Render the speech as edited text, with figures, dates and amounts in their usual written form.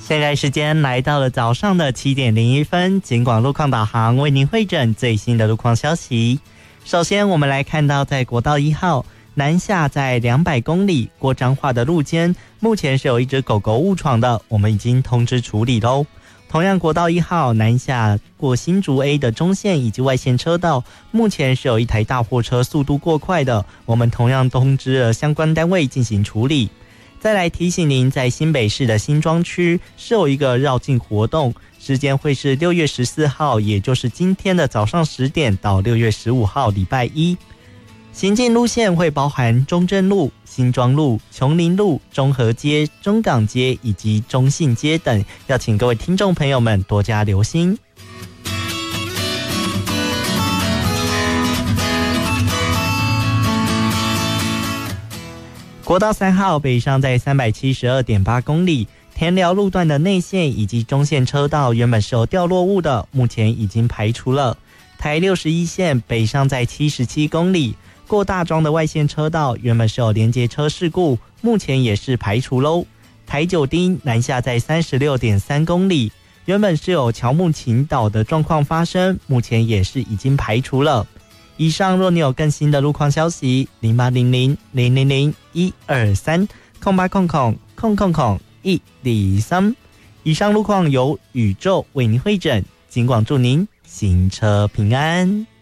现在时间来到了早上的7点01分，警广路况导航为您汇整最新的路况消息。首先我们来看到在国道1号南下在200公里过彰化的路肩，目前是有一只狗狗误闯的，我们已经通知处理咯。同样国道1号南下过新竹 A 的中线以及外线车道，目前是有一台大货车速度过快的，我们同样通知了相关单位进行处理。再来提醒您，在新北市的新庄区是有一个绕境活动，时间会是6月14号，也就是今天的早上10点到6月15号礼拜一。行进路线会包含中正路、新庄路、琼林路、中和街、中港街以及中信街等，要请各位听众朋友们多加留心。国道3号北上在 372.8 公里，田寮路段的内线以及中线车道原本是有掉落物的，目前已经排除了。台61线北上在77公里，过大庄的外线车道原本是有连接车事故，目前也是排除咯。台九丁南下在 36.3 公里，原本是有乔木倾倒的状况发生，目前也是已经排除了。以上若你有更新的路况消息，08000001230800000123。以上路况由宇宙为您汇整，警广祝您行车平安。